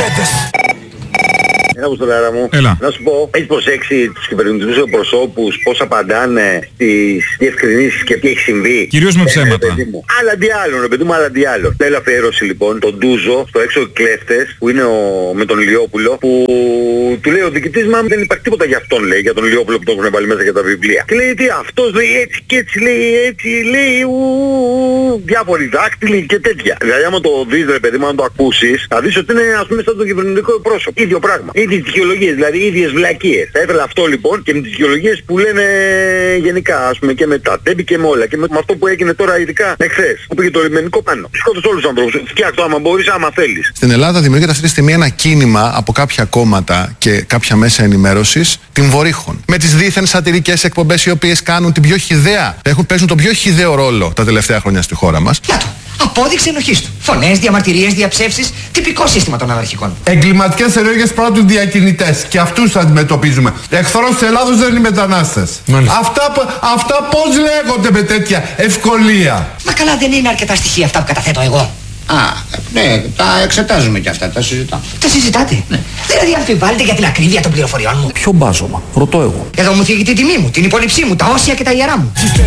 Κέτες. Έλα στο λάρα μου. Έλα. Να σου πω, έχεις προσέξει τους κυβερνητικούς προσώπους πώς απαντάνε στις διευκρινήσεις και τι έχει συμβεί? Κυρίως με ψέματα. Αλλά τι άλλο, ρε παιδί μου, αλλά τι άλλο. Θέλω αφιέρωση λοιπόν τον Ντούζο στο έξω κλέφτες που είναι με τον Λιόπουλο, που του λέει ο διοικητής, μα δεν υπάρχει τίποτα για αυτόν, λέει, για τον Λιόπουλο που τον έχουν βάλει μέσα για τα βιβλία. Και λέει τι, αυτός λέει έτσι και έτσι, λέει έτσι, λέει διάφοροι δάκτυλοι και τέτοια. Δηλαδή άμα το δεις, ρε παιδί μου, αν το ακούσεις, θα δεις ότι είναι, ας πούμε, σαν το κυβερνητικό πρόσωπο. Ίδιο πράγμα. Ίδιες δικαιολογίες, δηλαδή ίδιες βλακίες. Θα ήθελα αυτό λοιπόν και με τις δικαιολογίες που λένε γενικά, ας πούμε, και με τα τέμπη και με όλα. Και με αυτό που έγινε τώρα ειδικά εχθές, που πήγε το λιμενικό πάνω. Σκότωσε όλους τους ανθρώπους. Φτιάξτε άμα μπορείς, άμα θέλεις. Στην Ελλάδα δημιουργείται αυτή τη στιγμή ένα κίνημα από κάποια κόμματα και κάποια μέσα ενημέρωσης την βορύχων. Με τις δίθεν σατυρικές εκπομπές οι οποίες κάνουν την πιο χυδαία, παίζουν τον πιο χυδαίο ρόλο τα τελευταία χρόνια στη χώρα μας. Να το. Απόδειξη ενοχής του. Φωνές, διαμαρτυρίες, διαψεύσεις. Τυπικό σύστημα των αναρχικών. Εγκληματικές ενέργειες πρώτα τους διακινητές. Και αυτούς αντιμετωπίζουμε. Εχθρός της Ελλάδος δεν είναι οι μετανάστες. Αυτά πώς λέγονται με τέτοια ευκολία? Μα καλά, δεν είναι αρκετά στοιχεία αυτά που καταθέτω εγώ. Ναι, τα εξετάζουμε και αυτά, τα συζητάμε. Τα συζητάτε? Ναι. Δηλαδή αμφιβάλλετε για την ακρίβεια των πληροφοριών μου? Ποιο μπάζωμα, ρωτώ εγώ. Εδώ μου θίγει τη τιμή μου, την υπόλοιψή μου, τα όσια και τα ιερά μου.